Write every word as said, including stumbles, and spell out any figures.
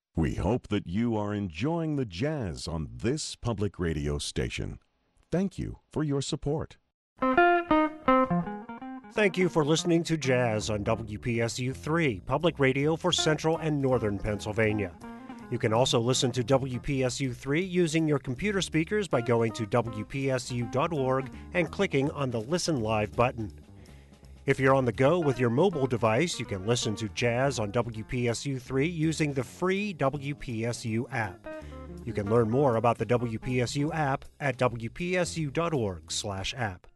We hope that you are enjoying the jazz on this public radio station. Thank you for your support. Thank you for listening to Jazz on W P S U three, public radio for Central and Northern Pennsylvania. You can also listen to W P S U three using your computer speakers by going to W P S U dot org and clicking on the Listen Live button. If you're on the go with your mobile device, you can listen to Jazz on W P S U three using the free W P S U app. You can learn more about the W P S U app at W P S U dot org slash app.